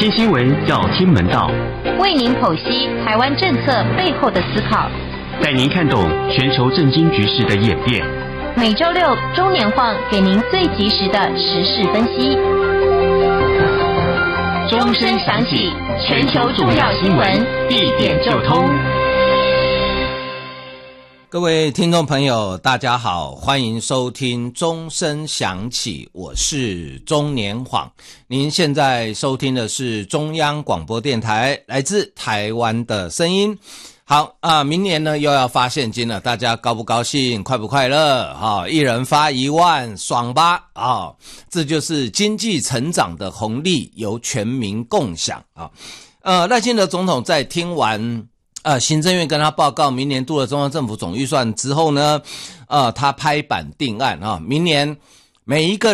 听新闻要听门道， 为您剖析台湾政策背后的思考， 带您看懂全球政经局势的演变。 每周六中年晃给您最及时的时事分析。钟声响起，全球重要新闻一点就通。 各位听众朋友大家好，欢迎收听钟声响起，我是中年晃。您现在收听的是中央广播电台来自台湾的声音。好明年呢又要发现金了，大家高不高兴，快不快乐一人发1万，爽吧这就是经济成长的红利，由全民共享赖清德总统在听完行政院跟他报告明年度的中央政府总预算之后呢他拍板定案明年每一个